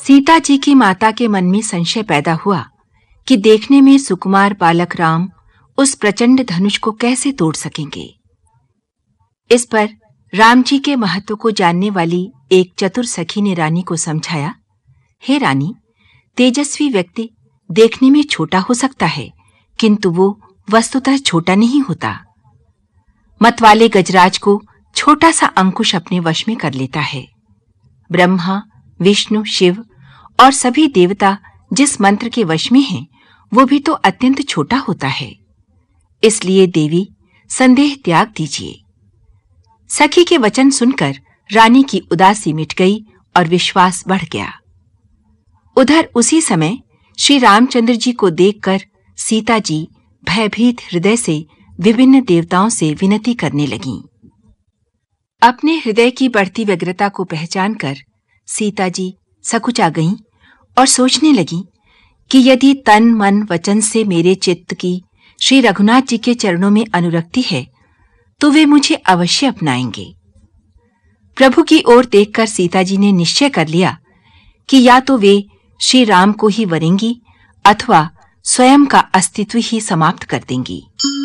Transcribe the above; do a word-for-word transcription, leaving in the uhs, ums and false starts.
सीता जी की माता के मन में संशय पैदा हुआ कि देखने में सुकुमार बालक राम उस प्रचंड धनुष को कैसे तोड़ सकेंगे। इस पर राम जी के महत्व को जानने वाली एक चतुर सखी ने रानी को समझाया, हे रानी, तेजस्वी व्यक्ति देखने में छोटा हो सकता है, किंतु वो वस्तुतः छोटा नहीं होता। मतवाले गजराज को छोटा सा अंकुश अपने वश में कर लेता है। ब्रह्मा, विष्णु, शिव और सभी देवता जिस मंत्र के वश में हैं, वो भी तो अत्यंत छोटा होता है। इसलिए देवी, संदेह त्याग दीजिए। सखी के वचन सुनकर रानी की उदासी मिट गई और विश्वास बढ़ गया। उधर उसी समय श्री रामचंद्र जी को देखकर सीता जी भयभीत हृदय से विभिन्न देवताओं से विनती करने लगीं। अपने हृदय की बढ़ती व्यग्रता को पहचानकर सीता जी सकुचा गईं और सोचने लगीं कि यदि तन मन वचन से मेरे चित्त की श्री रघुनाथ जी के चरणों में अनुरक्ति है तो वे मुझे अवश्य अपनाएंगे। प्रभु की ओर देखकर सीता जी ने निश्चय कर लिया कि या तो वे श्री राम को ही वरेंगी अथवा स्वयं का अस्तित्व ही समाप्त कर देंगी।